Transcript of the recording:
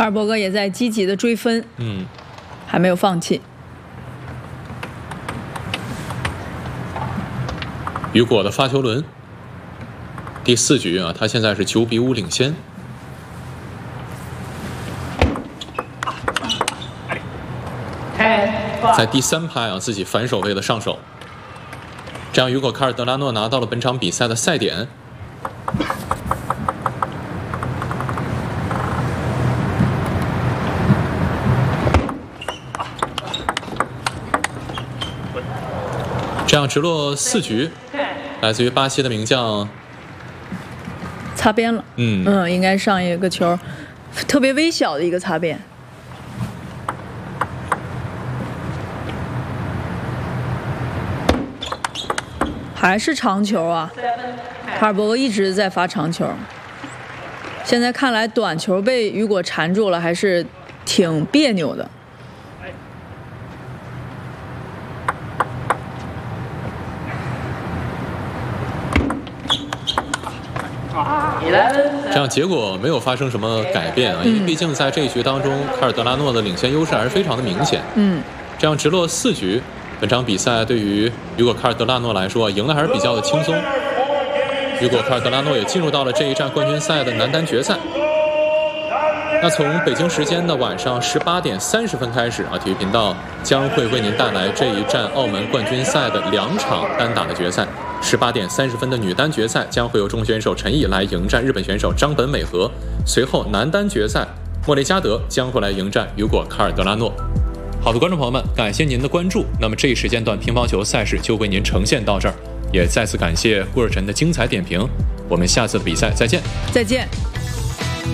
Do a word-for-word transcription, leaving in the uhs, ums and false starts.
尔伯格也在积极的追分， 嗯， 还没有放弃。 雨果的发球轮，第四局啊，他现在是九比五领先。在第三拍啊，自己反手位的上手，这样雨果卡尔德拉诺拿到了本场比赛的赛点。这样直落四局，来自于巴西的名将擦边了， 嗯嗯，应该上一个球，特别微小的一个擦边。还是长球啊！卡尔伯格一直在发长球，现在看来短球被雨果缠住了，还是挺别扭的。 这样结果没有发生什么改变啊，因为毕竟在这一局当中，卡尔德拉诺的领先优势还是非常的明显。 嗯， 这样直落四局，本场比赛对于雨果卡尔德拉诺来说，赢的还是比较的轻松。雨果卡尔德拉诺也进入到了这一站冠军赛的男单决赛。那从北京时间的晚上十八点三十分开始啊，体育频道将会为您带来这一站澳门冠军赛的两场单打的决赛。十八点三十分的女单决赛将会由中国选手陈毅来迎战日本选手张本美和，随后男单决赛莫雷加德将会来迎战雨果卡尔德拉诺。好的，观众朋友们，感谢您的关注。那么这一时间段乒乓球赛事就为您呈现到这儿，也再次感谢顾日晨的精彩点评。我们下次的比赛再见。 再见。